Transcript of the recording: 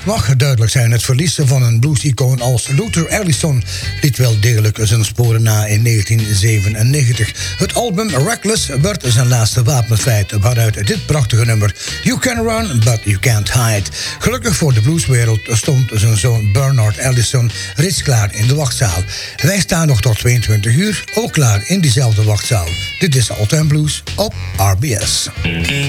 Het mag duidelijk zijn, het verlies van een blues-icoon als Luther Allison liet wel degelijk zijn sporen na in 1997. Het album Reckless werd zijn laatste wapenfeit, waaruit dit prachtige nummer You Can Run, But You Can't Hide. Gelukkig voor de blueswereld stond zijn zoon Bernard Allison reeds klaar in de wachtzaal. Wij staan nog tot 22 uur, ook klaar in diezelfde wachtzaal. Dit is All Time Blues op RBS.